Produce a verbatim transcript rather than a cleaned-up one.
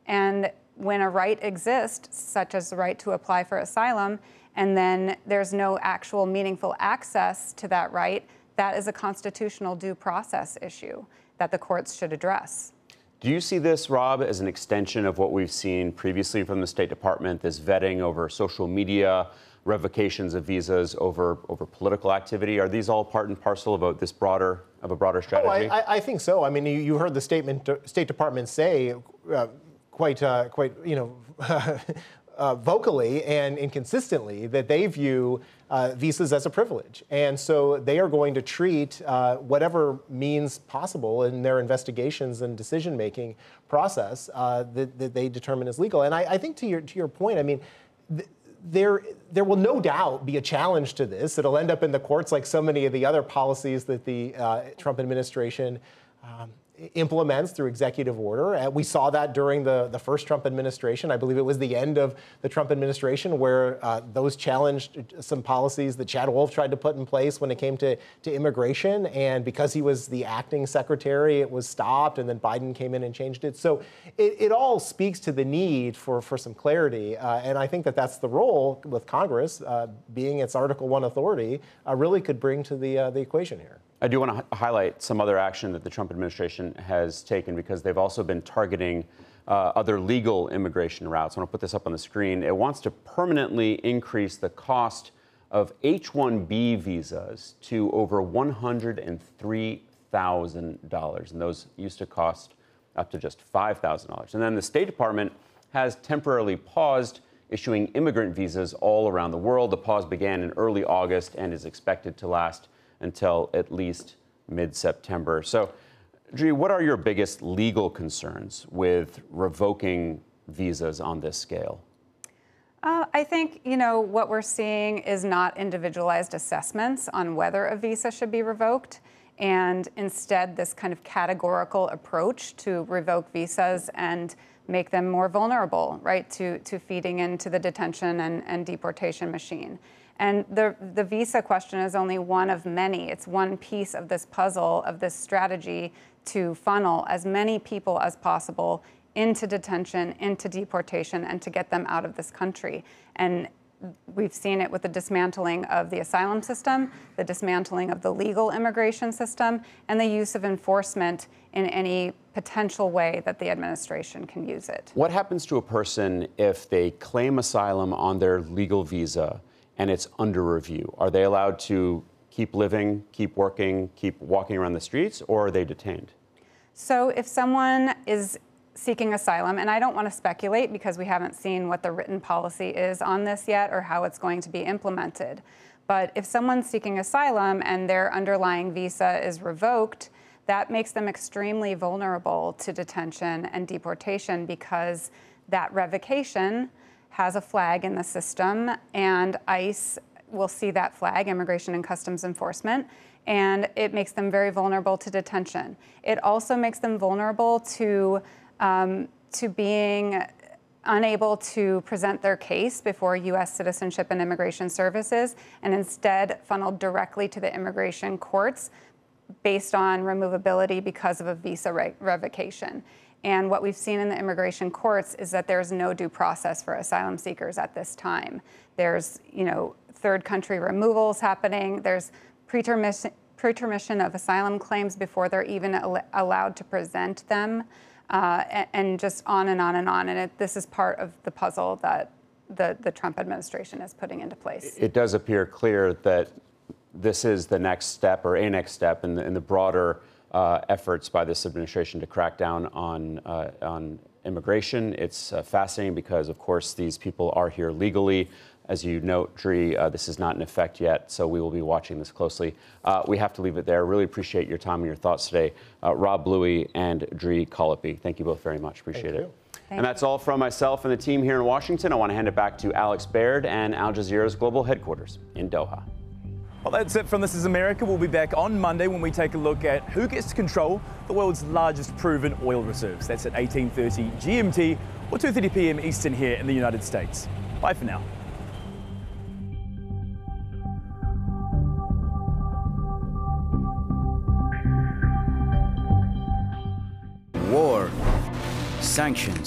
And when a right exists, such as the right to apply for asylum, and then there's no actual meaningful access to that right, that is a constitutional due process issue that the courts should address. Do you see this, Rob, as an extension of what we've seen previously from the State Department, this vetting over social media, revocations of visas over over political activity? Are these all part and parcel of a, this broader of a broader strategy? Oh, I, I think so. I mean, you, you heard the statement State Department say uh, quite uh, quite you know uh, vocally and inconsistently that they view uh, visas as a privilege, and so they are going to treat uh, whatever means possible in their investigations and decision-making process uh, that, that they determine as legal. And I, I think to your to your point, I mean. Th There, there will no doubt be a challenge to this. It'll end up in the courts like so many of the other policies that the uh, Trump administration um, implements through executive order. Uh, we saw that during the, the first Trump administration. I believe it was the end of the Trump administration where uh, those challenged some policies that Chad Wolf tried to put in place when it came to, to immigration. And because he was the acting secretary, it was stopped, and then Biden came in and changed it. So it, it all speaks to the need for, for some clarity. Uh, and I think that that's the role with Congress, uh, being its Article One authority, uh, really could bring to the, uh, the equation here. I do want to highlight some other action that the Trump administration has taken, because they've also been targeting uh, other legal immigration routes. I want to put this up on the screen. It wants to permanently increase the cost of H one B visas to over one hundred three thousand dollars. And those used to cost up to just five thousand dollars. And then the State Department has temporarily paused issuing immigrant visas all around the world. The pause began in early August and is expected to last until at least mid-September. So, Dree, what are your biggest legal concerns with revoking visas on this scale? Uh, I think, you know, what we're seeing is not individualized assessments on whether a visa should be revoked, and instead this kind of categorical approach to revoke visas and make them more vulnerable, right, to, to feeding into the detention and, and deportation machine. And the, the visa question is only one of many. It's one piece of this puzzle, of this strategy to funnel as many people as possible into detention, into deportation, and to get them out of this country. And we've seen it with the dismantling of the asylum system, the dismantling of the legal immigration system, and the use of enforcement in any potential way that the administration can use it. What happens to a person if they claim asylum on their legal visa and it's under review? Are they allowed to keep living, keep working, keep walking around the streets, or are they detained? So if someone is seeking asylum, and I don't want to speculate because we haven't seen what the written policy is on this yet or how it's going to be implemented, but if someone's seeking asylum and their underlying visa is revoked, that makes them extremely vulnerable to detention and deportation, because that revocation has a flag in the system, and ICE will see that flag, Immigration and Customs Enforcement, and it makes them very vulnerable to detention. It also makes them vulnerable to, um, to being unable to present their case before U S Citizenship and Immigration Services, and instead funneled directly to the immigration courts based on removability because of a visa re revocation. And what we've seen in the immigration courts is that there's no due process for asylum seekers at this time. There's, you know, third country removals happening. There's pretermission, pretermission of asylum claims before they're even al allowed to present them, uh, and, and just on and on and on. And it, this is part of the puzzle that the, the Trump administration is putting into place. It does appear clear that this is the next step, or a next step in the, in the broader Uh, efforts by this administration to crack down on uh, on immigration. It's uh, fascinating because, of course, these people are here legally. As you note, Dree, uh, this is not in effect yet, so we will be watching this closely. Uh, we have to leave it there. Really appreciate your time and your thoughts today. Uh, Rob Bluey and Dree Colopy, thank you both very much. Appreciate Thank it. you. Thank and that's all from myself and the team here in Washington. I want to hand it back to Alex Baird and Al Jazeera's global headquarters in Doha. Well, that's it from This Is America. We'll be back on Monday when we take a look at who gets to control the world's largest proven oil reserves. That's at eighteen thirty G M T or two thirty p m Eastern here in the United States. Bye for now. War, sanctions,